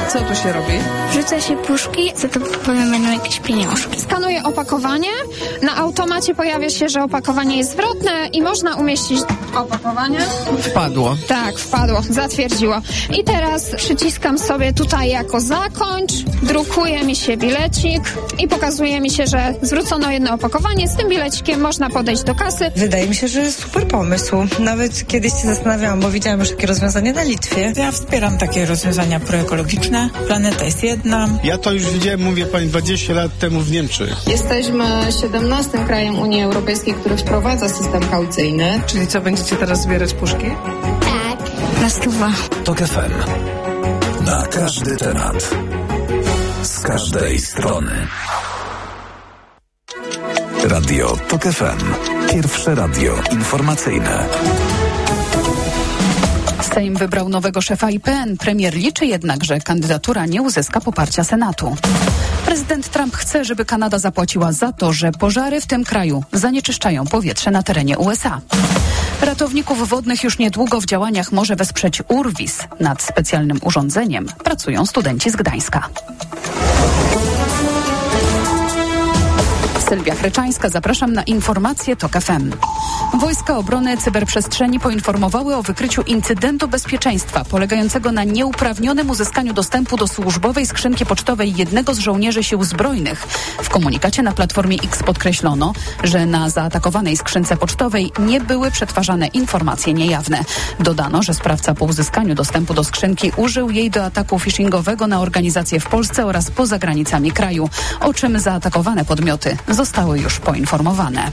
Co tu się robi? Wrzuca się puszki, za to potem będą jakieś pieniążki. Skanuję opakowanie. Na automacie pojawia się, że opakowanie jest zwrotne i można umieścić opakowanie. Wpadło. Tak, wpadło, zatwierdziło. I teraz przyciskam sobie tutaj jako zakończ, drukuje mi się bilecik i pokazuje mi się, że zwrócono jedno opakowanie. Z tym bilecikiem można podejść do kasy. Wydaje mi się, że super pomysł. Nawet kiedyś się zastanawiałam, bo widziałam już takie rozwiązanie na Litwie. Ja wspieram takie rozwiązania proekologiczne. Planeta jest jedna. Ja to już widziałem, mówię pani, 20 lat temu w Niemczech. Jesteśmy 17 krajem Unii Europejskiej, który wprowadza system kaucyjny. Czyli co, będziecie teraz zbierać puszki? Tak. Na 100. TOK FM. Na każdy temat. Z każdej strony. Radio TOK FM. Pierwsze radio informacyjne. Sejm wybrał nowego szefa IPN. Premier liczy jednak, że kandydatura nie uzyska poparcia Senatu. Prezydent Trump chce, żeby Kanada zapłaciła za to, że pożary w tym kraju zanieczyszczają powietrze na terenie USA. Ratowników wodnych już niedługo w działaniach może wesprzeć URWIS. Nad specjalnym urządzeniem pracują studenci z Gdańska. Sylwia Chryczańska, zapraszam na informacje TOK FM. Wojska Obrony Cyberprzestrzeni poinformowały o wykryciu incydentu bezpieczeństwa polegającego na nieuprawnionym uzyskaniu dostępu do służbowej skrzynki pocztowej jednego z żołnierzy sił zbrojnych. W komunikacie na Platformie X podkreślono, że na zaatakowanej skrzynce pocztowej nie były przetwarzane informacje niejawne. Dodano, że sprawca po uzyskaniu dostępu do skrzynki użył jej do ataku phishingowego na organizacje w Polsce oraz poza granicami kraju, o czym zaatakowane podmioty zostały już poinformowane.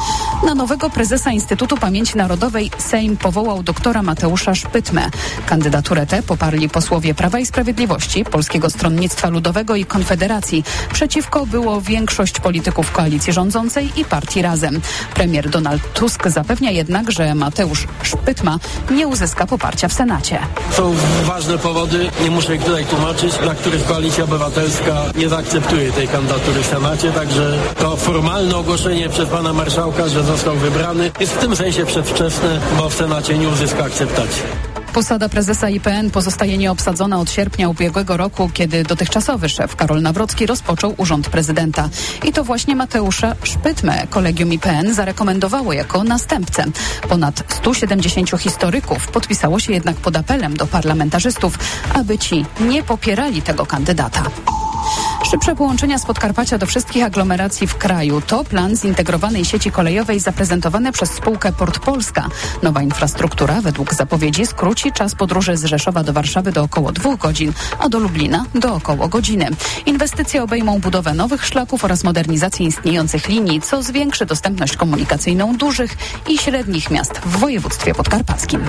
Na nowego prezesa Instytutu Pamięci Narodowej Sejm powołał doktora Mateusza Szpytmę. Kandydaturę tę poparli posłowie Prawa i Sprawiedliwości, Polskiego Stronnictwa Ludowego i Konfederacji. Przeciwko było większość polityków koalicji rządzącej i partii Razem. Premier Donald Tusk zapewnia jednak, że Mateusz Szpytma nie uzyska poparcia w Senacie. Są ważne powody, nie muszę ich tutaj tłumaczyć, dla których Koalicja Obywatelska nie zaakceptuje tej kandydatury w Senacie, także to formalne ogłoszenie przez pana marszałka, że został wybrany, jest w tym sensie przedwczesne, bo w Senacie nie uzyska akceptacji. Posada prezesa IPN pozostaje nieobsadzona od sierpnia ubiegłego roku, kiedy dotychczasowy szef Karol Nawrocki rozpoczął urząd prezydenta. I to właśnie Mateusza Szpytmę kolegium IPN zarekomendowało jako następcę. Ponad 170 historyków podpisało się jednak pod apelem do parlamentarzystów, aby ci nie popierali tego kandydata. Szybsze połączenia z Podkarpacia do wszystkich aglomeracji w kraju to plan zintegrowanej sieci kolejowej zaprezentowany przez spółkę Port Polska. Nowa infrastruktura według zapowiedzi skróci czas podróży z Rzeszowa do Warszawy do około 2 godzin, a do Lublina do około godziny. Inwestycje obejmą budowę nowych szlaków oraz modernizację istniejących linii, co zwiększy dostępność komunikacyjną dużych i średnich miast w województwie podkarpackim.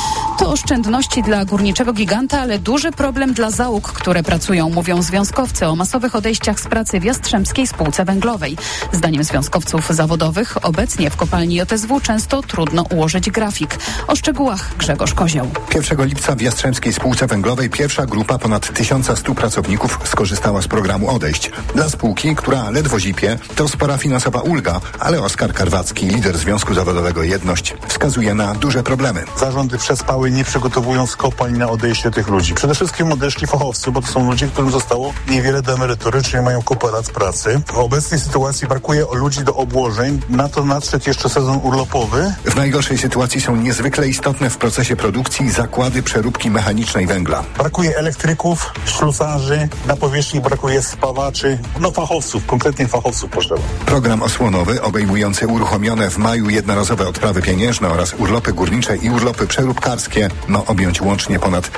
To oszczędności dla górniczego giganta, ale duży problem dla załóg, które pracują, mówią związkowcy o masowych odejściach z pracy w Jastrzębskiej Spółce Węglowej. Zdaniem związkowców zawodowych obecnie w kopalni JSW często trudno ułożyć grafik. O szczegółach Grzegorz Kozioł. 1 lipca w Jastrzębskiej Spółce Węglowej pierwsza grupa ponad 1100 pracowników skorzystała z programu odejść. Dla spółki, która ledwo zipie, to spora finansowa ulga, ale Oskar Karwacki, lider Związku Zawodowego Jedność, wskazuje na duże problemy. Zarządy przespały, nie przygotowują z kopalń na odejście tych ludzi. Przede wszystkim odeszli fachowcy, bo to są ludzie, którym zostało niewiele do emerytury, czyli mają kupę lat pracy. W obecnej sytuacji brakuje ludzi do obłożeń, na to nadszedł jeszcze sezon urlopowy. W najgorszej sytuacji są niezwykle istotne w procesie produkcji zakłady przeróbki mechanicznej węgla. Brakuje elektryków, ślusarzy, na powierzchni brakuje spawaczy, fachowców, konkretnych fachowców potrzeba. Program osłonowy obejmujący uruchomione w maju jednorazowe odprawy pieniężne oraz urlopy górnicze i urlopy przeróbkarskie ma objąć łącznie ponad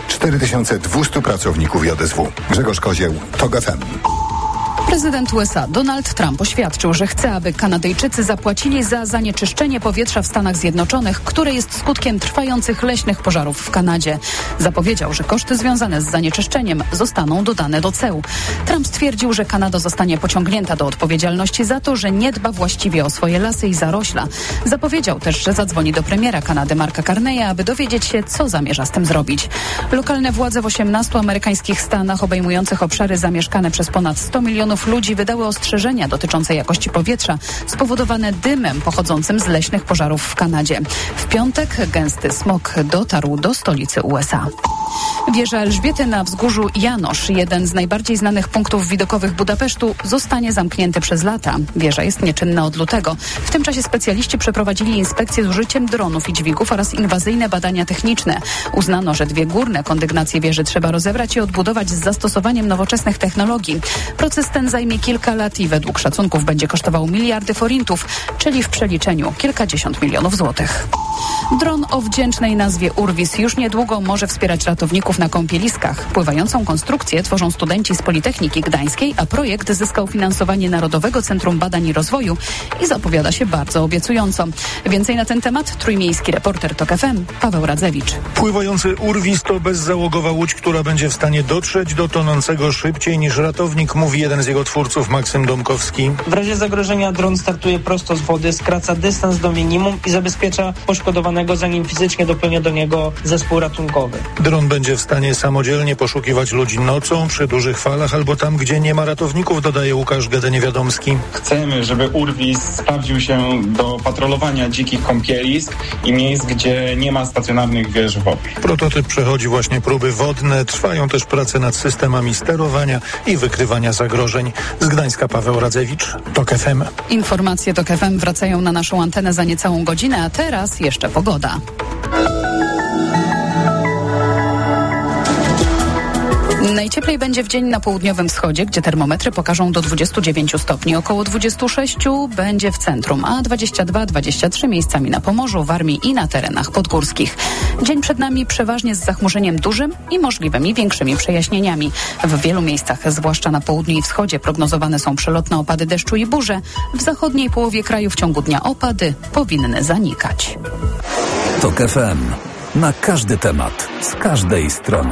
4200 pracowników JSW. Grzegorz Kozieł, TOK FM. Prezydent USA Donald Trump oświadczył, że chce, aby Kanadyjczycy zapłacili za zanieczyszczenie powietrza w Stanach Zjednoczonych, które jest skutkiem trwających leśnych pożarów w Kanadzie. Zapowiedział, że koszty związane z zanieczyszczeniem zostaną dodane do ceł. Trump stwierdził, że Kanada zostanie pociągnięta do odpowiedzialności za to, że nie dba właściwie o swoje lasy i zarośla. Zapowiedział też, że zadzwoni do premiera Kanady Marka Carneya, aby dowiedzieć się, co zamierza z tym zrobić. Lokalne władze w 18 amerykańskich stanach obejmujących obszary zamieszkane przez ponad 100 milionów milionów ludzi wydały ostrzeżenia dotyczące jakości powietrza spowodowane dymem pochodzącym z leśnych pożarów w Kanadzie. W piątek gęsty smog dotarł do stolicy USA. Wieża Elżbiety na wzgórzu Janosz, jeden z najbardziej znanych punktów widokowych Budapesztu, zostanie zamknięty przez lata. Wieża jest nieczynna od lutego. W tym czasie specjaliści przeprowadzili inspekcje z użyciem dronów i dźwigów oraz inwazyjne badania techniczne. Uznano, że 2 górne kondygnacje wieży trzeba rozebrać i odbudować z zastosowaniem nowoczesnych technologii. Proces ten zajmie kilka lat i według szacunków będzie kosztował miliardy forintów, czyli w przeliczeniu kilkadziesiąt milionów złotych. Dron o wdzięcznej nazwie Urwis już niedługo może wspierać ratowników na kąpieliskach. Pływającą konstrukcję tworzą studenci z Politechniki Gdańskiej, a projekt zyskał finansowanie Narodowego Centrum Badań i Rozwoju i zapowiada się bardzo obiecująco. Więcej na ten temat trójmiejski reporter TOK FM Paweł Radzewicz. Pływający Urwis to bezzałogowa łódź, która będzie w stanie dotrzeć do tonącego szybciej niż ratownik, mówi jeden z jego twórców, Maksym Domkowski. W razie zagrożenia dron startuje prosto z wody, skraca dystans do minimum i zabezpiecza poszkodowanego, zanim fizycznie dopłynie do niego zespół ratunkowy. Dron będzie w stanie samodzielnie poszukiwać ludzi nocą, przy dużych falach albo tam, gdzie nie ma ratowników, dodaje Łukasz Gede-Niewiadomski. Chcemy, żeby Urwis sprawdził się do patrolowania dzikich kąpielisk i miejsc, gdzie nie ma stacjonarnych wież wodnych. Prototyp przechodzi właśnie próby wodne, trwają też prace nad systemami sterowania i wykrywania zagrożeń. Z Gdańska Paweł Radzewicz, TOK FM. Informacje TOK FM wracają na naszą antenę za niecałą godzinę, a teraz jeszcze pogoda. Najcieplej będzie w dzień na południowym wschodzie, gdzie termometry pokażą do 29 stopni. Około 26 będzie w centrum, a 22-23 miejscami na Pomorzu, Warmii i na terenach podgórskich. Dzień przed nami przeważnie z zachmurzeniem dużym i możliwymi większymi przejaśnieniami. W wielu miejscach, zwłaszcza na południu i wschodzie, prognozowane są przelotne opady deszczu i burze. W zachodniej połowie kraju w ciągu dnia opady powinny zanikać. TOK FM. Na każdy temat, z każdej strony.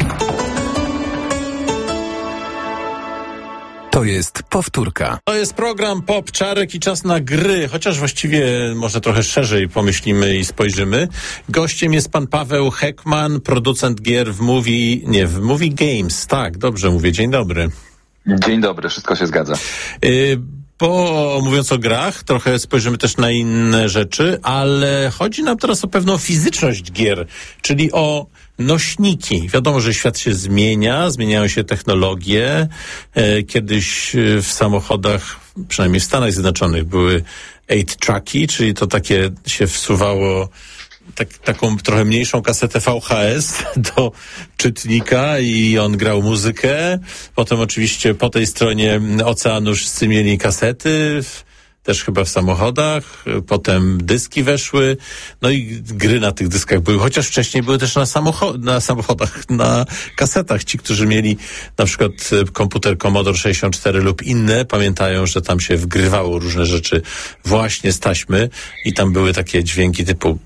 To jest powtórka. To jest program Pop, Czarek i czas na gry, chociaż właściwie może trochę szerzej pomyślimy i spojrzymy. Gościem jest pan Paweł Heckman, producent gier w Movie Games. Tak, dobrze mówię. Dzień dobry. Dzień dobry, wszystko się zgadza. Bo mówiąc o grach, trochę spojrzymy też na inne rzeczy, ale chodzi nam teraz o pewną fizyczność gier, czyli o nośniki. Wiadomo, że świat się zmienia, zmieniają się technologie. Kiedyś w samochodach, przynajmniej w Stanach Zjednoczonych, były 8-tracki, czyli to takie się wsuwało taką trochę mniejszą kasetę VHS do czytnika i on grał muzykę. Potem oczywiście po tej stronie oceanu wszyscy mieli kasety, też chyba w samochodach, potem dyski weszły, no i gry na tych dyskach były, chociaż wcześniej były też na samochodach, na kasetach. Ci, którzy mieli na przykład komputer Commodore 64 lub inne, pamiętają, że tam się wgrywało różne rzeczy właśnie z taśmy i tam były takie dźwięki typu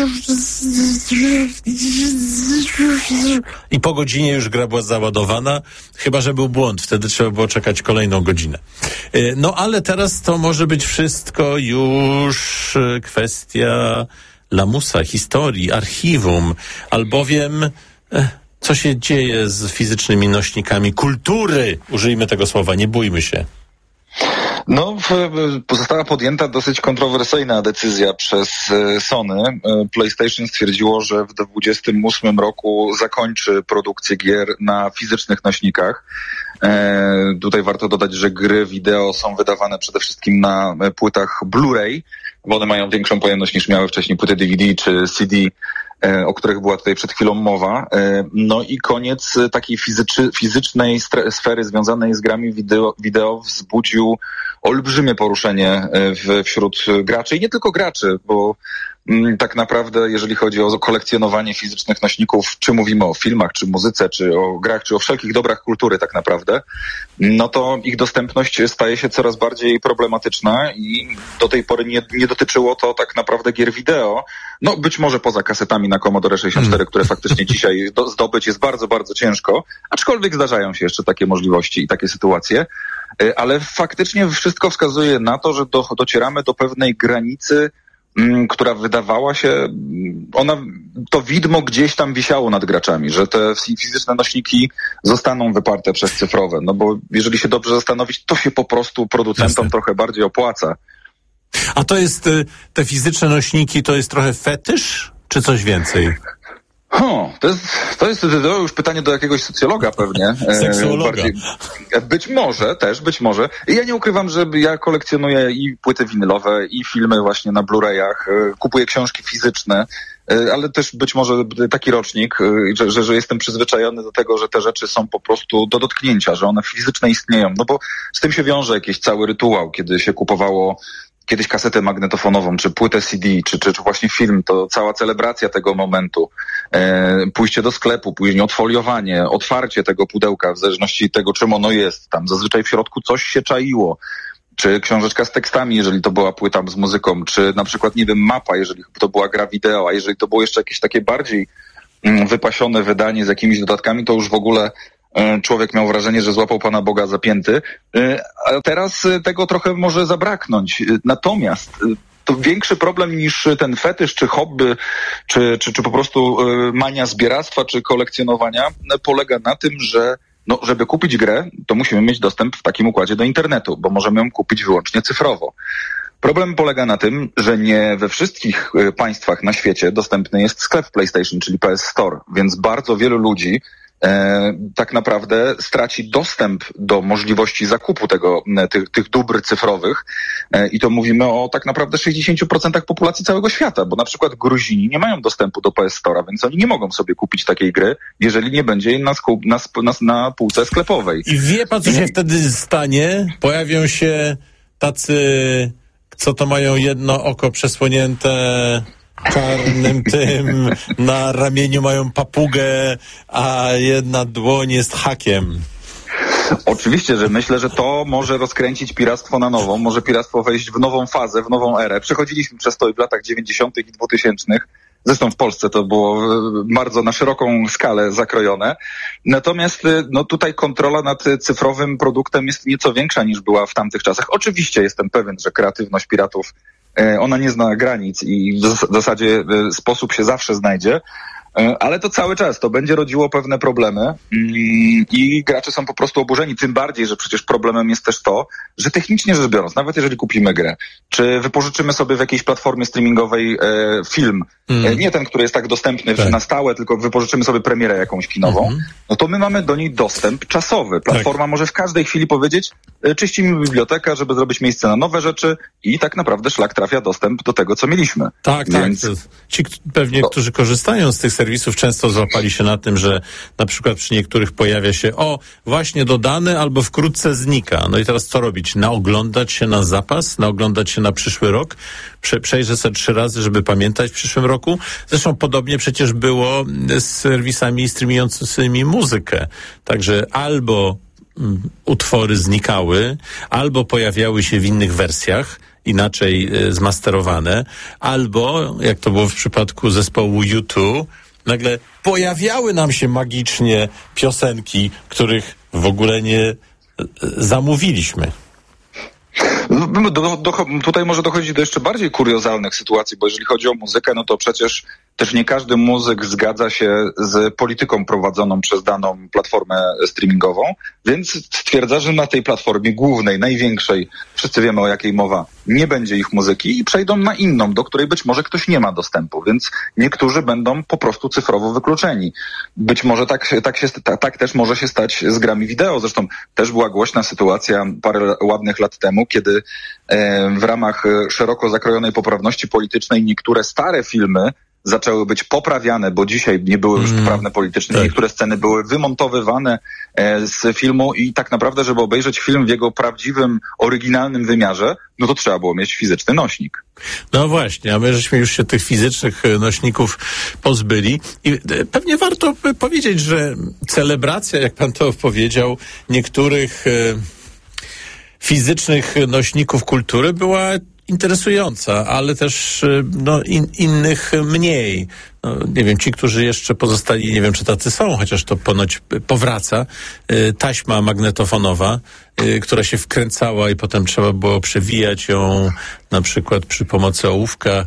i po godzinie już gra była załadowana, chyba że był błąd, wtedy trzeba było czekać kolejną godzinę. No ale teraz to może być wszystko już kwestia lamusa, historii, archiwum, albowiem co się dzieje z fizycznymi nośnikami kultury, użyjmy tego słowa, nie bójmy się. No, została podjęta dosyć kontrowersyjna decyzja przez Sony. PlayStation stwierdziło, że w 2028 roku zakończy produkcję gier na fizycznych nośnikach. Tutaj warto dodać, że gry wideo są wydawane przede wszystkim na płytach Blu-ray, bo one mają większą pojemność niż miały wcześniej płyty DVD czy CD, o których była tutaj przed chwilą mowa. No i koniec takiej fizycznej sfery związanej z grami wideo wzbudził olbrzymie poruszenie wśród graczy i nie tylko graczy, bo tak naprawdę jeżeli chodzi o kolekcjonowanie fizycznych nośników, czy mówimy o filmach, czy muzyce, czy o grach, czy o wszelkich dobrach kultury tak naprawdę, no to ich dostępność staje się coraz bardziej problematyczna i do tej pory nie dotyczyło to tak naprawdę gier wideo. No być może poza kasetami na Commodore 64, które faktycznie dzisiaj zdobyć jest bardzo, bardzo ciężko, aczkolwiek zdarzają się jeszcze takie możliwości i takie sytuacje, ale faktycznie wszystko wskazuje na to, że docieramy do pewnej granicy która wydawała się, to widmo gdzieś tam wisiało nad graczami, że te fizyczne nośniki zostaną wyparte przez cyfrowe, no bo jeżeli się dobrze zastanowić, to się po prostu producentom trochę bardziej opłaca. A to jest, te fizyczne nośniki, to jest trochę fetysz, czy coś więcej? To jest już pytanie do jakiegoś socjologa pewnie. Seksuologa. Być może. I ja nie ukrywam, że ja kolekcjonuję i płyty winylowe, i filmy właśnie na Blu-rayach, kupuję książki fizyczne, ale też być może taki rocznik, że jestem przyzwyczajony do tego, że te rzeczy są po prostu do dotknięcia, że one fizyczne istnieją, no bo z tym się wiąże jakiś cały rytuał, kiedy się kupowało kiedyś kasetę magnetofonową, czy płytę CD, czy właśnie film, to cała celebracja tego momentu, pójście do sklepu, później odfoliowanie, otwarcie tego pudełka, w zależności od tego, czym ono jest. Tam zazwyczaj w środku coś się czaiło. Czy książeczka z tekstami, jeżeli to była płyta z muzyką, czy na przykład, nie wiem, mapa, jeżeli to była gra wideo, a jeżeli to było jeszcze jakieś takie bardziej wypasione wydanie z jakimiś dodatkami, to już w ogóle człowiek miał wrażenie, że złapał Pana Boga za pięty, a teraz tego trochę może zabraknąć. Natomiast to większy problem niż ten fetysz, czy hobby, czy po prostu mania zbieractwa, czy kolekcjonowania polega na tym, że żeby kupić grę, to musimy mieć dostęp w takim układzie do internetu, bo możemy ją kupić wyłącznie cyfrowo. Problem polega na tym, że nie we wszystkich państwach na świecie dostępny jest sklep PlayStation, czyli PS Store, więc bardzo wielu ludzi tak naprawdę straci dostęp do możliwości zakupu tych dóbr cyfrowych i to mówimy o tak naprawdę 60% populacji całego świata, bo na przykład Gruzini nie mają dostępu do PS Store'a, więc oni nie mogą sobie kupić takiej gry, jeżeli nie będzie jej na półce sklepowej. I wie pan, co się wtedy stanie? Pojawią się tacy, co to mają jedno oko przesłonięte czarnym tym, na ramieniu mają papugę, a jedna dłoń jest hakiem. Oczywiście, że myślę, że to może rozkręcić piractwo na nowo, może piractwo wejść w nową fazę, w nową erę. Przechodziliśmy przez to w latach 90. i 2000. Zresztą w Polsce to było bardzo na szeroką skalę zakrojone. Natomiast tutaj kontrola nad cyfrowym produktem jest nieco większa niż była w tamtych czasach. Oczywiście jestem pewien, że kreatywność piratów ona nie zna granic i w zasadzie sposób się zawsze znajdzie, ale to cały czas, to będzie rodziło pewne problemy i gracze są po prostu oburzeni, tym bardziej, że przecież problemem jest też to, że technicznie rzecz biorąc, nawet jeżeli kupimy grę, czy wypożyczymy sobie w jakiejś platformie streamingowej film, nie ten, który jest tak dostępny na stałe, tylko wypożyczymy sobie premierę jakąś kinową, no to my mamy do niej dostęp czasowy. Platforma może w każdej chwili powiedzieć, czyścimy bibliotekę, żeby zrobić miejsce na nowe rzeczy i tak naprawdę szlak trafia dostęp do tego, co mieliśmy. Więc ci pewnie, którzy korzystają z tych serwisów, często złapali się na tym, że na przykład przy niektórych pojawia się właśnie dodany albo wkrótce znika. No i teraz co robić? Naoglądać się na zapas? Naoglądać się na przyszły rok? Przejrzę sobie 3 razy, żeby pamiętać w przyszłym roku? Zresztą podobnie przecież było z serwisami streamującymi muzykę. Także albo utwory znikały, albo pojawiały się w innych wersjach, inaczej zmasterowane, albo, jak to było w przypadku zespołu U2, nagle pojawiały nam się magicznie piosenki, których w ogóle nie zamówiliśmy. Tutaj może dochodzić do jeszcze bardziej kuriozalnych sytuacji, bo jeżeli chodzi o muzykę, no to przecież też nie każdy muzyk zgadza się z polityką prowadzoną przez daną platformę streamingową, więc stwierdza, że na tej platformie głównej, największej, wszyscy wiemy o jakiej mowa, nie będzie ich muzyki i przejdą na inną, do której być może ktoś nie ma dostępu, więc niektórzy będą po prostu cyfrowo wykluczeni. Być może tak też może się stać z grami wideo. Zresztą też była głośna sytuacja parę ładnych lat temu, kiedy w ramach szeroko zakrojonej poprawności politycznej niektóre stare filmy zaczęły być poprawiane, bo dzisiaj nie były już poprawne politycznie. Tak. Niektóre sceny były wymontowywane z filmu i tak naprawdę, żeby obejrzeć film w jego prawdziwym, oryginalnym wymiarze, no to trzeba było mieć fizyczny nośnik. No właśnie, a my żeśmy już się tych fizycznych nośników pozbyli i pewnie warto powiedzieć, że celebracja, jak pan to powiedział, niektórych fizycznych nośników kultury była interesująca, ale też innych mniej. nie wiem, ci, którzy jeszcze pozostali, nie wiem, czy tacy są, chociaż to ponoć powraca, taśma magnetofonowa, która się wkręcała i potem trzeba było przewijać ją na przykład przy pomocy ołówka.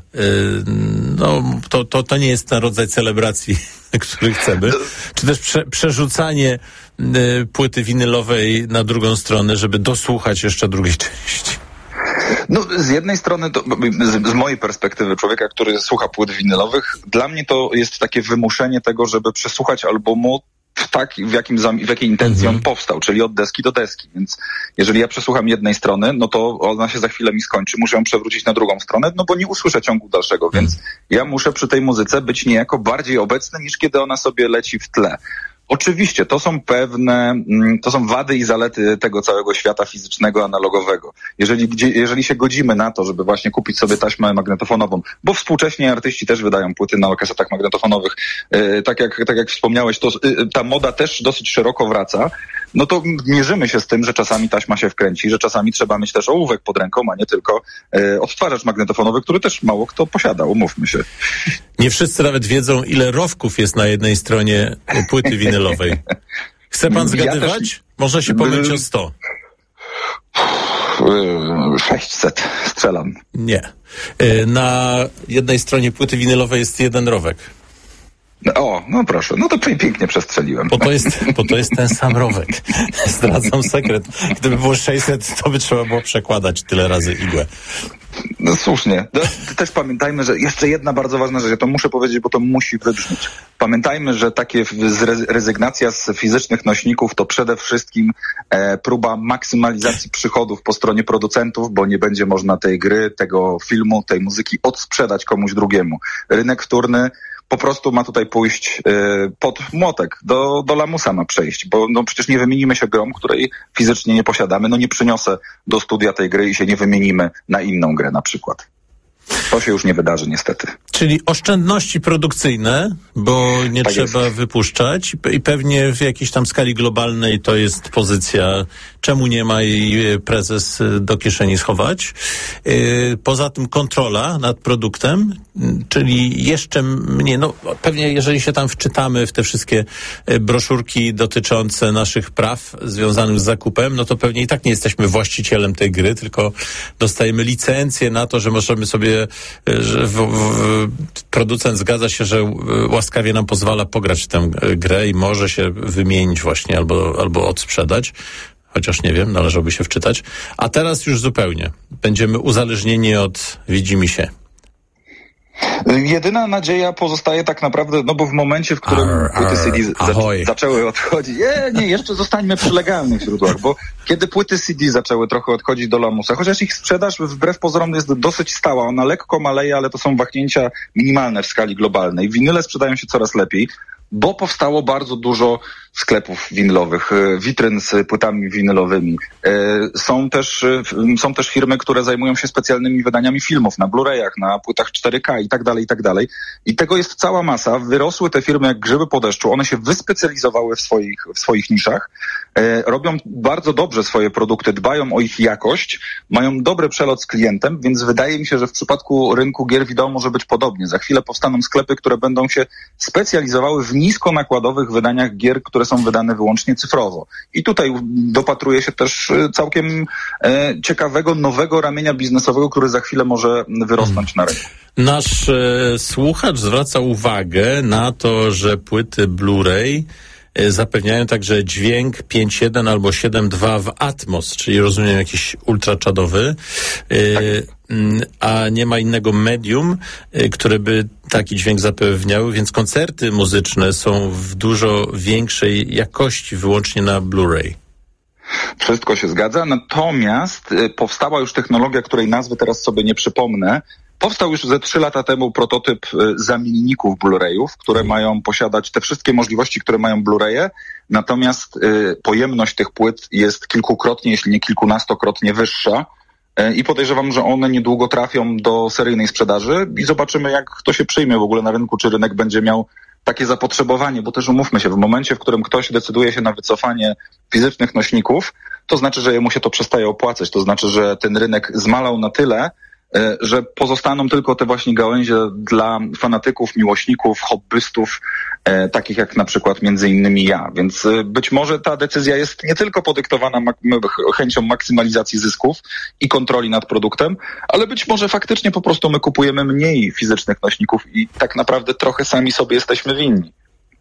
To nie jest ten rodzaj celebracji, który chcemy. Czy też przerzucanie płyty winylowej na drugą stronę, żeby dosłuchać jeszcze drugiej części. No, z jednej strony, to, z mojej perspektywy człowieka, który słucha płyt winylowych, dla mnie to jest takie wymuszenie tego, żeby przesłuchać albumu w jakiej intencji on powstał, czyli od deski do deski. Więc jeżeli ja przesłucham jednej strony, no to ona się za chwilę mi skończy, muszę ją przewrócić na drugą stronę, no bo nie usłyszę ciągu dalszego, więc ja muszę przy tej muzyce być niejako bardziej obecny, niż kiedy ona sobie leci w tle. Oczywiście, to są wady i zalety tego całego świata fizycznego, analogowego. Jeżeli się godzimy na to, żeby właśnie kupić sobie taśmę magnetofonową, bo współcześnie artyści też wydają płyty na kasetach magnetofonowych, tak jak wspomniałeś, to ta moda też dosyć szeroko wraca, no to mierzymy się z tym, że czasami taśma się wkręci, że czasami trzeba mieć też ołówek pod ręką, a nie tylko odtwarzacz magnetofonowy, który też mało kto posiada, umówmy się. Nie wszyscy nawet wiedzą, ile rowków jest na jednej stronie płyty winylowej. Chce pan zgadywać? Można się pomylić o 100. 600, strzelam. Nie. Na jednej stronie płyty winylowej jest jeden rowek. No proszę, no to pięknie przestrzeliłem. Bo to jest ten sam rowek. Zdradzam sekret. Gdyby było 600, to by trzeba było przekładać tyle razy igłę. No słusznie. Też pamiętajmy, że jeszcze jedna bardzo ważna rzecz, ja to muszę powiedzieć, bo to musi wybrzmieć. Pamiętajmy, że takie rezygnacja z fizycznych nośników to przede wszystkim próba maksymalizacji przychodów po stronie producentów, bo nie będzie można tej gry, tego filmu, tej muzyki odsprzedać komuś drugiemu. Rynek wtórny po prostu ma tutaj pójść pod młotek, do lamusa ma przejść, bo no przecież nie wymienimy się grą, której fizycznie nie posiadamy, no nie przyniosę do studia tej gry i się nie wymienimy na inną grę na przykład. To się już nie wydarzy niestety. Czyli oszczędności produkcyjne, bo nie tak trzeba wypuszczać i pewnie w jakiejś tam skali globalnej to jest pozycja, czemu nie ma jej prezes do kieszeni schować. Poza tym kontrola nad produktem, czyli jeszcze mniej, no pewnie jeżeli się tam wczytamy w te wszystkie broszurki dotyczące naszych praw związanych z zakupem, no to pewnie i tak nie jesteśmy właścicielem tej gry, tylko dostajemy licencję na to, że możemy sobie, że producent zgadza się, że łaskawie nam pozwala pograć w tę grę i może się wymienić właśnie albo odsprzedać. Chociaż nie wiem, należałoby się wczytać. A teraz już zupełnie. Będziemy uzależnieni od widzimisię. Jedyna nadzieja pozostaje tak naprawdę, no bo w momencie, w którym płyty CD zaczęły odchodzić, jeszcze zostańmy przy legalnych źródłach, bo kiedy płyty CD zaczęły trochę odchodzić do lamusa, chociaż ich sprzedaż wbrew pozorom jest dosyć stała, ona lekko maleje, ale to są wahnięcia minimalne w skali globalnej. Winyle sprzedają się coraz lepiej, bo powstało bardzo dużo sklepów winylowych, witryn z płytami winylowymi. Są też firmy, które zajmują się specjalnymi wydaniami filmów na Blu-rayach, na płytach 4K i tak dalej, i tak dalej. I tego jest cała masa. Wyrosły te firmy jak grzyby po deszczu. One się wyspecjalizowały w swoich niszach. Robią bardzo dobrze swoje produkty, dbają o ich jakość, mają dobry przelot z klientem, więc wydaje mi się, że w przypadku rynku gier wideo może być podobnie. Za chwilę powstaną sklepy, które będą się specjalizowały w niskonakładowych wydaniach gier, które są wydane wyłącznie cyfrowo. I tutaj dopatruje się też całkiem ciekawego, nowego ramienia biznesowego, który za chwilę może wyrosnąć na rynku. Nasz słuchacz zwraca uwagę na to, że płyty Blu-ray zapewniają także dźwięk 5.1 albo 7.2 w Atmos, czyli rozumiem jakiś ultraczadowy, a nie ma innego medium, które by taki dźwięk zapewniały, więc koncerty muzyczne są w dużo większej jakości wyłącznie na Blu-ray. Wszystko się zgadza, natomiast powstała już technologia, której nazwy teraz sobie nie przypomnę. Powstał już ze 3 lata temu prototyp zamienników Blu-rayów, które mają posiadać te wszystkie możliwości, które mają Blu-raye, natomiast pojemność tych płyt jest kilkukrotnie, jeśli nie kilkunastokrotnie wyższa i podejrzewam, że one niedługo trafią do seryjnej sprzedaży i zobaczymy, jak to się przyjmie w ogóle na rynku, czy rynek będzie miał takie zapotrzebowanie, bo też umówmy się, w momencie, w którym ktoś decyduje się na wycofanie fizycznych nośników, to znaczy, że jemu się to przestaje opłacać, to znaczy, że ten rynek zmalał na tyle, że pozostaną tylko te właśnie gałęzie dla fanatyków, miłośników, hobbystów, takich jak na przykład między innymi ja. Więc być może ta decyzja jest nie tylko podyktowana chęcią maksymalizacji zysków i kontroli nad produktem, ale być może faktycznie po prostu my kupujemy mniej fizycznych nośników i tak naprawdę trochę sami sobie jesteśmy winni.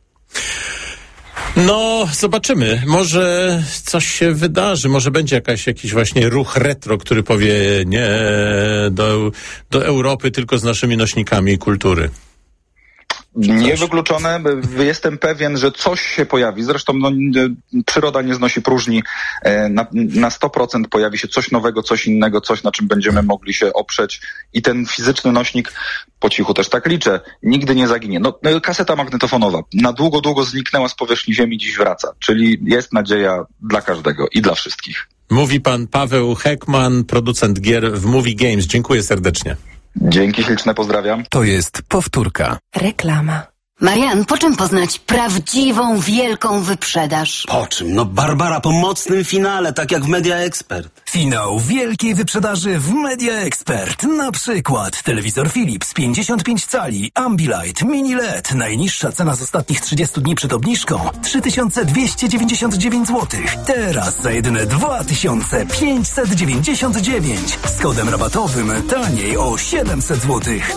No, zobaczymy. Może coś się wydarzy. Może będzie jakiś właśnie ruch retro, który powie nie do Europy, tylko z naszymi nośnikami kultury. Niewykluczone. Jestem pewien, że coś się pojawi. Zresztą przyroda nie znosi próżni. Na 100% pojawi się coś nowego, coś innego, coś, na czym będziemy mogli się oprzeć. I ten fizyczny nośnik, po cichu też tak liczę, nigdy nie zaginie. Kaseta magnetofonowa na długo zniknęła z powierzchni ziemi, dziś wraca. Czyli jest nadzieja dla każdego i dla wszystkich. Mówi pan Paweł Heckman, producent gier w Movie Games. Dziękuję serdecznie. Dzięki śliczne, pozdrawiam. To jest powtórka. Reklama. Marian, po czym poznać prawdziwą, wielką wyprzedaż? Po czym? Barbara, po mocnym finale, tak jak w Media Expert. Finał wielkiej wyprzedaży w Media Expert. Na przykład telewizor Philips 55 cali, Ambilight, Mini LED. Najniższa cena z ostatnich 30 dni przed obniżką 3299 zł. Teraz za jedyne 2599. Z kodem rabatowym taniej o 700 zł.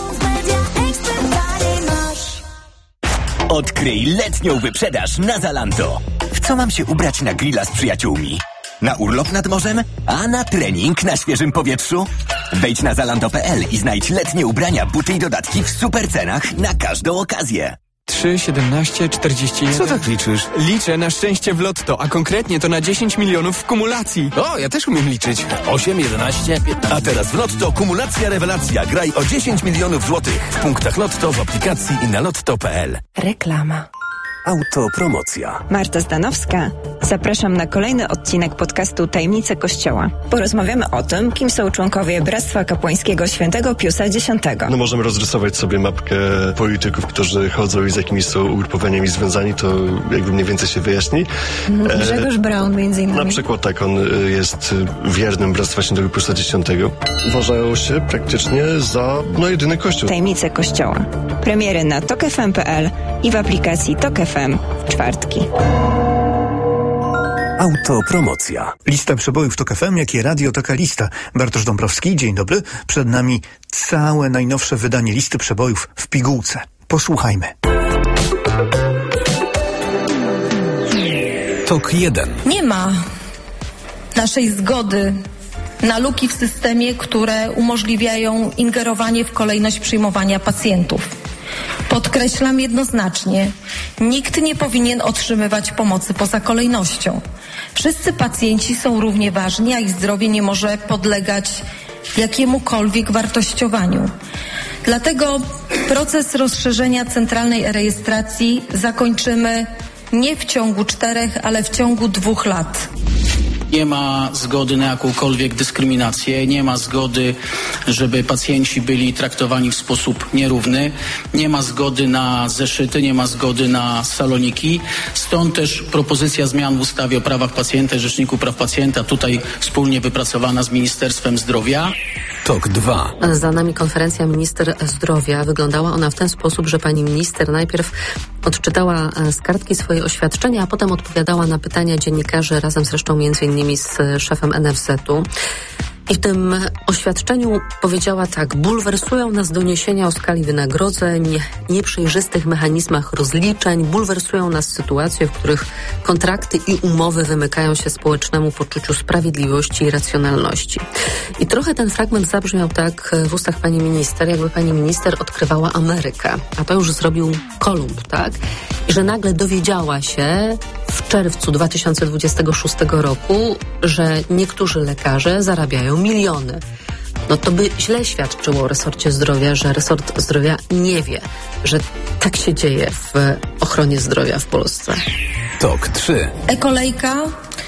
Odkryj letnią wyprzedaż na Zalando. W co mam się ubrać na grilla z przyjaciółmi? Na urlop nad morzem? A na trening na świeżym powietrzu? Wejdź na zalando.pl i znajdź letnie ubrania, buty i dodatki w super cenach na każdą okazję. 3, 17, 41... Co tak liczysz? Liczę na szczęście w lotto, a konkretnie to na 10 milionów w kumulacji. O, ja też umiem liczyć. 8, 11, 15... A teraz w lotto kumulacja rewelacja. Graj o 10 milionów złotych. W punktach lotto, w aplikacji i na lotto.pl. Reklama. Autopromocja. Marta Zdanowska. Zapraszam na kolejny odcinek podcastu Tajemnice Kościoła. Porozmawiamy o tym, kim są członkowie Bractwa Kapłańskiego Świętego Piusa X. Możemy rozrysować sobie mapkę polityków, którzy chodzą i z jakimiś są ugrupowaniami związani, to jakby mniej więcej się wyjaśni. Grzegorz Braun między innymi. Na przykład tak, on jest wiernym Bractwa Świętego Piusa X. Uważają się praktycznie za jedyny kościół. Tajemnice Kościoła. Premiery na tokfm.pl i w aplikacji Tok FM w czwartki. Autopromocja. Lista przebojów Tok FM, jak i Radio Taka Lista. Bartosz Dąbrowski, dzień dobry. Przed nami całe najnowsze wydanie listy przebojów w pigułce. Posłuchajmy. Tok 1. Nie ma naszej zgody na luki w systemie, które umożliwiają ingerowanie w kolejność przyjmowania pacjentów. Podkreślam jednoznacznie, nikt nie powinien otrzymywać pomocy poza kolejnością. Wszyscy pacjenci są równie ważni, a ich zdrowie nie może podlegać jakiemukolwiek wartościowaniu. Dlatego proces rozszerzenia centralnej rejestracji zakończymy nie w ciągu 4, ale w ciągu 2 lat. Nie ma zgody na jakąkolwiek dyskryminację, nie ma zgody, żeby pacjenci byli traktowani w sposób nierówny, nie ma zgody na zeszyty, nie ma zgody na saloniki. Stąd też propozycja zmian w ustawie o prawach pacjenta i Rzeczniku Praw Pacjenta, tutaj wspólnie wypracowana z Ministerstwem Zdrowia. Tok 2. Za nami konferencja minister zdrowia. Wyglądała ona w ten sposób, że pani minister najpierw odczytała z kartki swoje oświadczenia, a potem odpowiadała na pytania dziennikarzy, razem zresztą między innymi z szefem NFZ-u. I w tym oświadczeniu powiedziała tak: bulwersują nas doniesienia o skali wynagrodzeń, nieprzejrzystych mechanizmach rozliczeń, bulwersują nas sytuacje, w których kontrakty i umowy wymykają się społecznemu poczuciu sprawiedliwości i racjonalności. I trochę ten fragment zabrzmiał tak w ustach pani minister, jakby pani minister odkrywała Amerykę, a to już zrobił Kolumb, tak? I że nagle dowiedziała się w czerwcu 2026 roku, że niektórzy lekarze zarabiają miliony. No to by źle świadczyło o resorcie zdrowia, że resort zdrowia nie wie, że tak się dzieje w ochronie zdrowia w Polsce. Tok 3. E-kolejka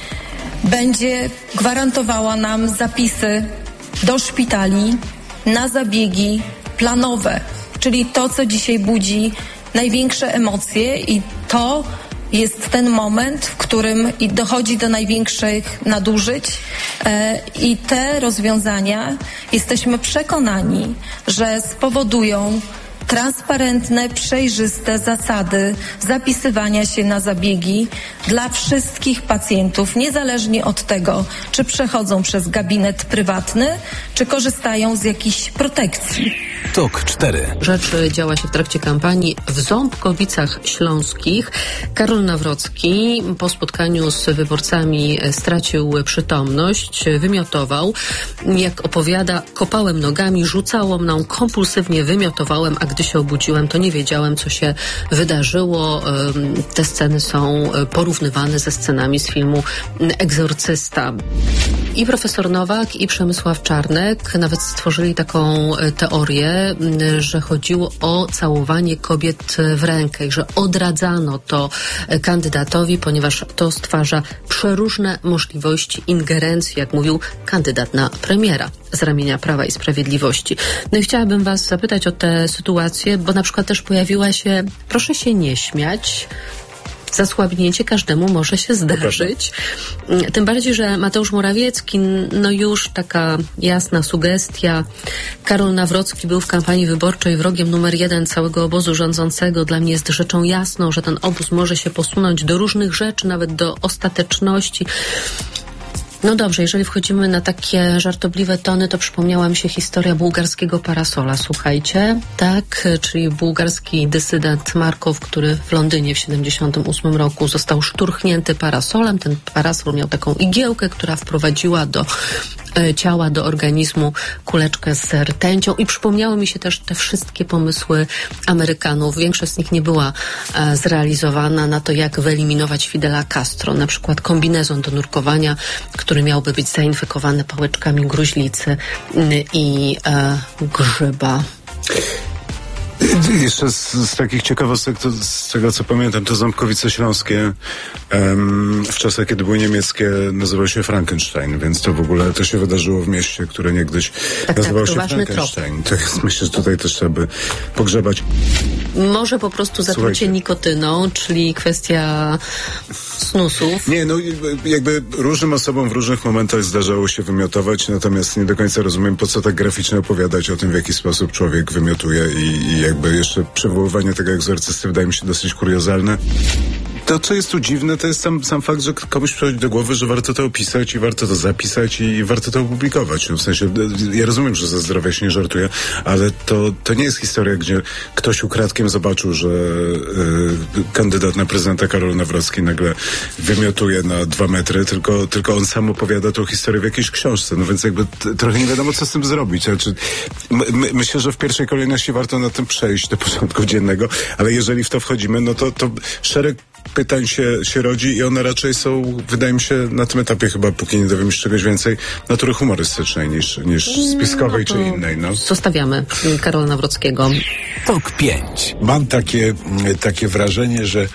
będzie gwarantowała nam zapisy do szpitali na zabiegi planowe, czyli to, co dzisiaj budzi największe emocje i to, jest ten moment, w którym dochodzi do największych nadużyć i te rozwiązania, jesteśmy przekonani, że spowodują transparentne, przejrzyste zasady zapisywania się na zabiegi dla wszystkich pacjentów, niezależnie od tego, czy przechodzą przez gabinet prywatny, czy korzystają z jakichś protekcji. TOK 4. Rzecz działa się w trakcie kampanii w Ząbkowicach Śląskich. Karol Nawrocki po spotkaniu z wyborcami stracił przytomność, wymiotował. Jak opowiada, kopałem nogami, rzucało mną, kompulsywnie wymiotowałem, a gdy się obudziłem, to nie wiedziałem, co się wydarzyło. Te sceny są porównywane ze scenami z filmu Egzorcysta. I profesor Nowak, i Przemysław Czarnek nawet stworzyli taką teorię, że chodziło o całowanie kobiet w rękę i że odradzano to kandydatowi, ponieważ to stwarza przeróżne możliwości ingerencji, jak mówił kandydat na premiera z ramienia Prawa i Sprawiedliwości. No i chciałabym was zapytać o tę sytuację, bo na przykład też pojawiła się, proszę się nie śmiać, zasłabnięcie każdemu może się zdarzyć. Tym bardziej, że Mateusz Morawiecki, no już taka jasna sugestia. Karol Nawrocki był w kampanii wyborczej wrogiem numer 1 całego obozu rządzącego. Dla mnie jest rzeczą jasną, że ten obóz może się posunąć do różnych rzeczy, nawet do ostateczności. No dobrze, jeżeli wchodzimy na takie żartobliwe tony, to przypomniała mi się historia bułgarskiego parasola. Słuchajcie, tak, czyli bułgarski dysydent Markow, który w Londynie w 1978 roku został szturchnięty parasolem. Ten parasol miał taką igiełkę, która wprowadziła do ciała, do organizmu kuleczkę z rtęcią i przypomniały mi się też te wszystkie pomysły Amerykanów. Większość z nich nie była zrealizowana na to, jak wyeliminować Fidela Castro. Na przykład kombinezon do nurkowania, który miałby być zainfekowany pałeczkami gruźlicy i grzyba. Jeszcze z takich ciekawostek, to z tego co pamiętam, to Ząbkowice Śląskie w czasach, kiedy były niemieckie, nazywał się Frankenstein, więc to w ogóle to się wydarzyło w mieście, które niegdyś nazywało się Frankenstein. To jest, myślę, że tutaj też trzeba by pogrzebać. Może po prostu zatrucie nikotyną, czyli kwestia snusów. Nie, no jakby różnym osobom w różnych momentach zdarzało się wymiotować, natomiast nie do końca rozumiem, po co tak graficznie opowiadać o tym, w jaki sposób człowiek wymiotuje i jakby jeszcze przywoływanie tego egzorcysty wydaje mi się dosyć kuriozalne. To, co jest tu dziwne, to jest sam fakt, że komuś przychodzi do głowy, że warto to opisać i warto to zapisać i warto to opublikować. No, w sensie, ja rozumiem, że ze zdrowia się nie żartuje, ale to nie jest historia, gdzie ktoś ukradkiem zobaczył, że kandydat na prezydenta Karol Nawrocki nagle wymiotuje na 2 metry, tylko on sam opowiada tą historię w jakiejś książce. No więc jakby trochę nie wiadomo, co z tym zrobić. Znaczy, myślę, że w pierwszej kolejności warto na tym przejść do porządku dziennego, ale jeżeli w to wchodzimy, no to szereg pytań się rodzi i one raczej są, wydaje mi się, na tym etapie chyba, póki nie dowiemy się czegoś więcej, natury humorystycznej niż spiskowej czy innej. No. Zostawiamy Karola Nawrockiego. TOK 5. Mam takie wrażenie, że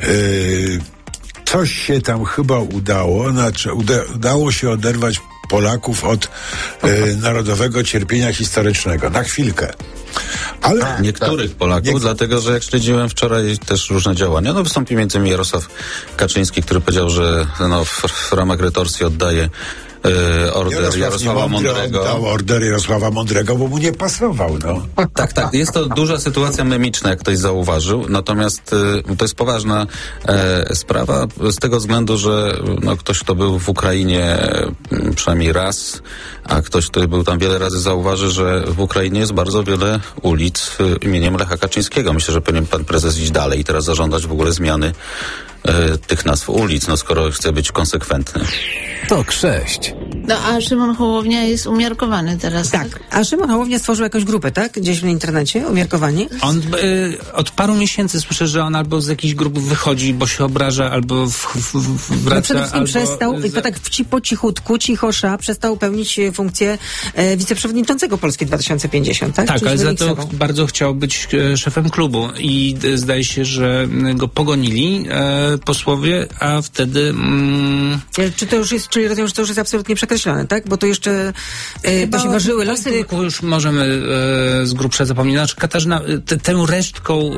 coś się tam chyba udało, znaczy udało się oderwać Polaków od narodowego cierpienia historycznego. Na chwilkę. Ale niektórych Polaków, dlatego że jak śledziłem wczoraj też różne działania, wystąpił między innymi Jarosław Kaczyński, który powiedział, że w ramach retorsji oddaje order Jarosława Mądrego. Oddał order Jarosława Mądrego, bo mu nie pasował, no. Tak. Jest to duża sytuacja memiczna, jak ktoś zauważył. Natomiast to jest poważna sprawa z tego względu, że ktoś, kto był w Ukrainie przynajmniej raz, a ktoś, kto był tam wiele razy, zauważy, że w Ukrainie jest bardzo wiele ulic imieniem Lecha Kaczyńskiego. Myślę, że powinien pan prezes iść dalej i teraz zażądać w ogóle zmiany tych nazw ulic, skoro chce być konsekwentny. TOK 6. A Szymon Hołownia jest umiarkowany teraz, tak? A Szymon Hołownia stworzył jakąś grupę, tak? Gdzieś w internecie, umiarkowani? On od paru miesięcy słyszę, że on albo z jakichś grup wychodzi, bo się obraża, albo wraca, przede wszystkim przestał, to tak po cichutku, cichosza, przestał pełnić funkcję wiceprzewodniczącego Polski 2050, tak? Tak, ale za to bardzo chciał być szefem klubu i zdaje się, że go pogonili posłowie, a wtedy... Czy to już jest, czyli rozumiem, że to już jest absolutnie przekreślone, tak? Bo to jeszcze to się ważyły losy. Już możemy z grubsza zapomnieć. Znaczy Katarzyna, tą resztką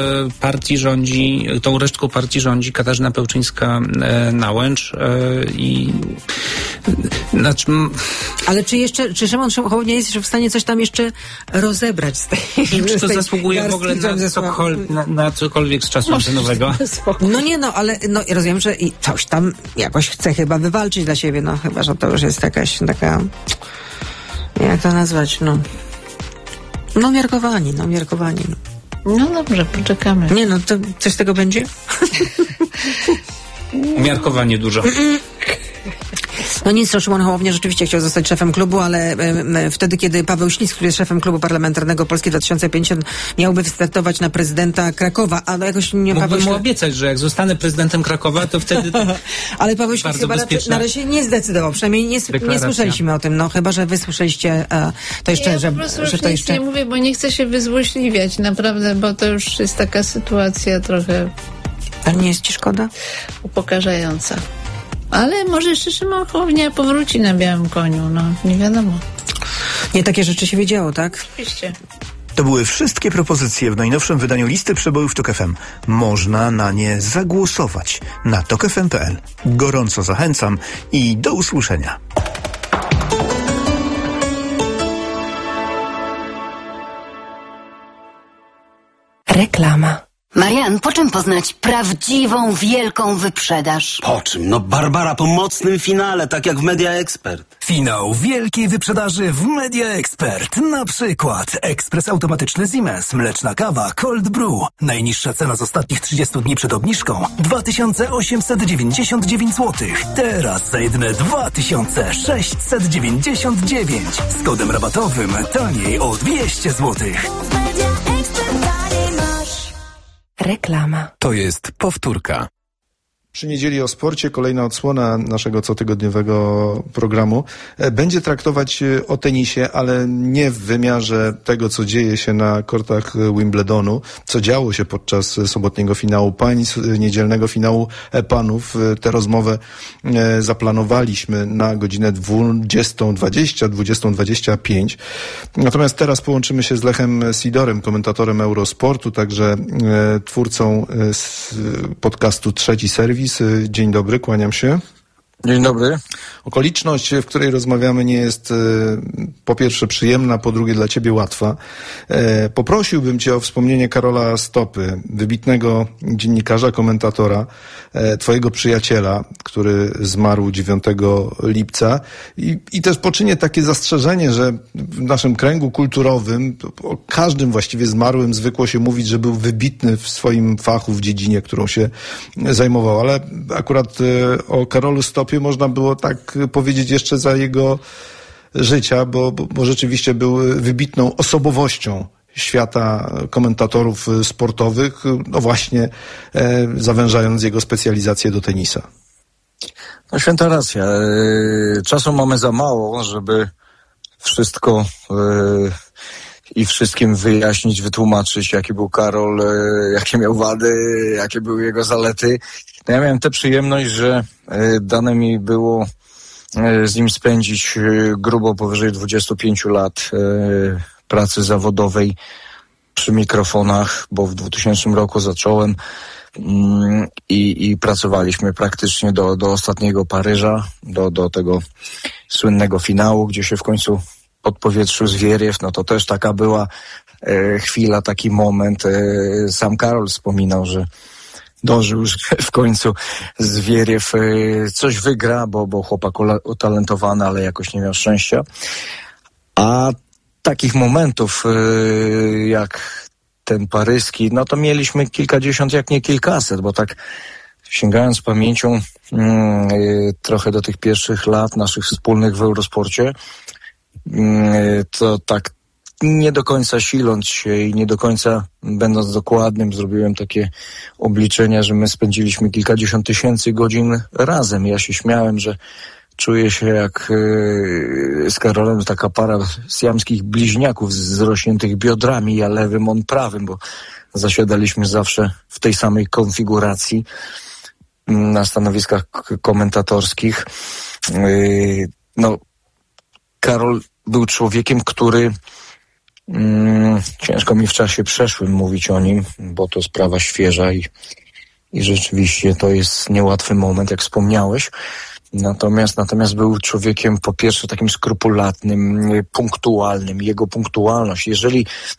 partii rządzi Katarzyna Pełczyńska-Nałęcz i znaczy... Ale czy Szymon Hołownia jest jeszcze w stanie coś tam jeszcze rozebrać z tej... Czy to zasługuje w ogóle na cokolwiek z czasu antenowego? No nie, ale rozumiem, że i coś tam jakoś chce chyba wywalczyć dla siebie, chyba, że to już jest jakaś taka, jak to nazwać, miarkowani. No dobrze, poczekamy. Nie, to coś z tego będzie? Umiarkowanie dużo. No nic, to Szymon Hołownia rzeczywiście chciał zostać szefem klubu, ale wtedy, kiedy Paweł Ślis, który jest szefem klubu parlamentarnego Polski 2050, miałby wystartować na prezydenta Krakowa, ale jakoś nie... Mógłbym mu obiecać, że jak zostanę prezydentem Krakowa, to wtedy... Ale Paweł Ślis chyba na razie nie zdecydował, przynajmniej nie słyszeliśmy o tym, chyba, że wy słyszeliście to jeszcze, ja że to jeszcze... nie mówię, bo nie chcę się wyzłośliwiać, naprawdę, bo to już jest taka sytuacja trochę... A nie jest ci szkoda? Upokarzająca. Ale może jeszcze Szymon Hołownia powróci na białym koniu, nie wiadomo. Nie takie rzeczy się wiedziało, tak? Oczywiście. To były wszystkie propozycje w najnowszym wydaniu listy przebojów TOK FM. Można na nie zagłosować na tokfm.pl. Gorąco zachęcam i do usłyszenia. Reklama. Marian, po czym poznać prawdziwą, wielką wyprzedaż? Po czym? Barbara, po mocnym finale, tak jak w Media Expert. Finał wielkiej wyprzedaży w Media Expert. Na przykład ekspres automatyczny Siemens, mleczna kawa Cold Brew. Najniższa cena z ostatnich 30 dni przed obniżką 2899 zł. Teraz za jedyne 2699. Z kodem rabatowym taniej o 200 zł. Reklama. To jest powtórka. Przy niedzieli o sporcie kolejna odsłona naszego cotygodniowego programu będzie traktować o tenisie, ale nie w wymiarze tego, co dzieje się na kortach Wimbledonu, co działo się podczas sobotniego finału pań, niedzielnego finału panów. Tę rozmowę zaplanowaliśmy na godzinę 20:20, 20:25. Natomiast teraz połączymy się z Lechem Sidorem, komentatorem Eurosportu, także twórcą podcastu Trzeci Serwis. Dzień dobry, kłaniam się. Dzień dobry. Okoliczność, w której rozmawiamy, nie jest po pierwsze przyjemna, po drugie dla ciebie łatwa. Poprosiłbym cię o wspomnienie Karola Stopy, wybitnego dziennikarza, komentatora, twojego przyjaciela, który zmarł 9 lipca i też poczynię takie zastrzeżenie, że w naszym kręgu kulturowym o każdym właściwie zmarłym zwykło się mówić, że był wybitny w swoim fachu, w dziedzinie, którą się zajmował, ale akurat o Karolu Stopie można było tak powiedzieć jeszcze za jego życia, bo rzeczywiście był wybitną osobowością świata komentatorów sportowych, właśnie zawężając jego specjalizację do tenisa. No święta racja. Czasu mamy za mało, żeby wszystko i wszystkim wyjaśnić, wytłumaczyć, jaki był Karol, jakie miał wady, jakie były jego zalety. No ja miałem tę przyjemność, że dane mi było z nim spędzić grubo powyżej 25 lat pracy zawodowej przy mikrofonach, bo w 2000 roku zacząłem i pracowaliśmy praktycznie do ostatniego Paryża, do tego słynnego finału, gdzie się w końcu odpowietrzył Zwieriew. No to też taka była chwila, taki moment. Sam Karol wspominał, że dążył, że w końcu Zwieriew coś wygra, bo chłopak utalentowany, ale jakoś nie miał szczęścia. A takich momentów jak ten paryski, no to mieliśmy kilkadziesiąt, jak nie kilkaset, bo tak sięgając pamięcią trochę do tych pierwszych lat naszych wspólnych w Eurosporcie, to tak nie do końca siląc się i nie do końca będąc dokładnym, zrobiłem takie obliczenia, że my spędziliśmy kilkadziesiąt tysięcy godzin razem. Ja się śmiałem, że czuję się jak z Karolem taka para siamskich bliźniaków z zrośniętych biodrami, ja lewym, on prawym, bo zasiadaliśmy zawsze w tej samej konfiguracji na stanowiskach komentatorskich. Karol był człowiekiem, który ciężko mi w czasie przeszłym mówić o nim, bo to sprawa świeża i rzeczywiście to jest niełatwy moment, jak wspomniałeś. Natomiast był człowiekiem po pierwsze takim skrupulatnym, punktualnym. Jego punktualność, jeżeli